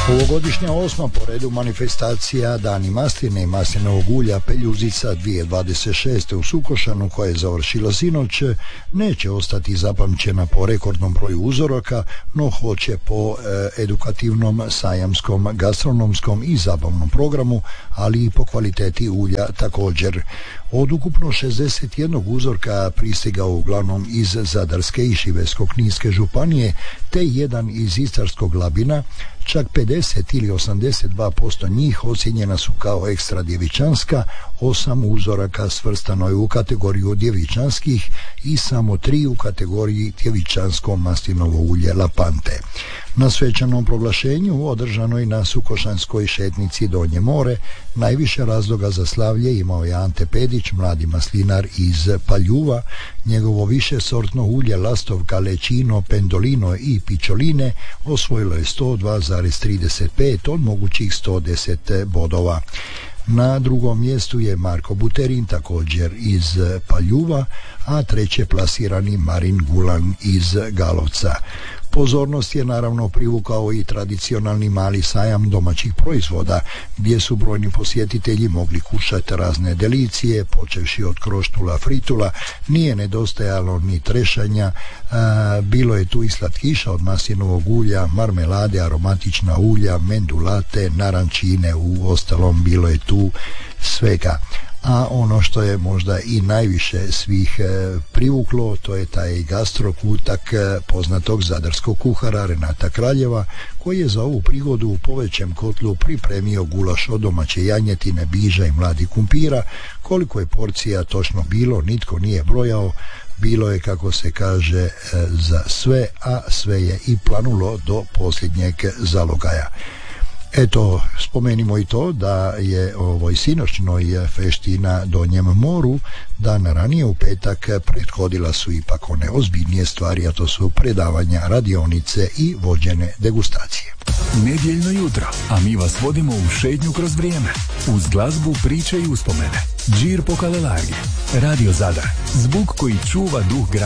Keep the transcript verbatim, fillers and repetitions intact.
Ovogodišnja osma po redu manifestacija Dani masline i maslinovog ulja Peljuzica dvije tisuće dvadeset šest. u Sukošanu, koja je završila sinoć, neće ostati zapamćena po rekordnom broju uzoraka, no hoće po e, edukativnom, sajamskom, gastronomskom i zabavnom programu, ali i po kvaliteti ulja također. Od ukupno šezdeset jednog uzorka pristigao uglavnom iz Zadarske i Šibensko-kninske županije, te jedan iz Istarskog Labina, čak pedeset ili osamdeset dva posto njih ocjenjena su kao ekstra djevičanska, osam uzoraka svrstano je u kategoriju djevičanskih i samo tri u kategoriji djevičansko maslinovo ulje Lapante. Na svečanom proglašenju održanoj na Sukošanskoj šetnici Donje more najviše razloga za slavlje imao je Ante Pedić, mladi maslinar iz Paljuva. Njegovo višesortno ulje Lastovka, Lečino, Pendolino i Pičoline osvojilo je sto dva zarez trideset pet od mogućih sto deset bodova. Na drugom mjestu je Marko Buterin, također iz Paljuva, a treće plasirani Marin Gulan iz Galovca. Pozornost je naravno privukao i tradicionalni mali sajam domaćih proizvoda, gdje su brojni posjetitelji mogli kušati razne delicije, počevši od kroštula, fritula, nije nedostajalo ni trešanja, a, bilo je tu i slatkiša od maslinovog ulja, marmelade, aromatična ulja, mendulate, narančine, u ostalom bilo je tu svega. A ono što je možda i najviše svih e, privuklo, to je taj gastrokutak e, poznatog zadarskog kuhara Renata Kraljeva, koji je za ovu prigodu u povećem kotlu pripremio gulaš od domaće janjetine, biža i mladih kumpira. Koliko je porcija točno bilo, nitko nije brojao, bilo je, kako se kaže, e, za sve, a sve je i planulo do posljednjeg zalogaja. Eto, spomenimo i to da je ovoj sinoćnoj fešti na Donjem moru dan ranije u petak prethodila su ipak one ozbiljnije stvari, a to su predavanja, radionice i vođene degustacije. Nedjeljno jutro, a mi vas vodimo u šetnju kroz vrijeme. Uz glazbu, priče i uspomene. Džir po Kalelargi. Radio Zadar. Zvuk koji čuva duh grada.